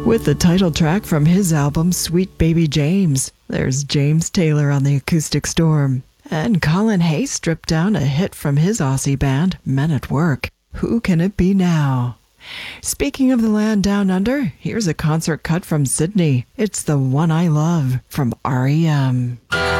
with the title track from his album Sweet Baby James. There's James Taylor on the Acoustic Storm. And Colin Hayes stripped down a hit from his Aussie band, Men at Work. Who Can It Be Now? Speaking of the land down under, here's a concert cut from Sydney. It's The One I Love from REM.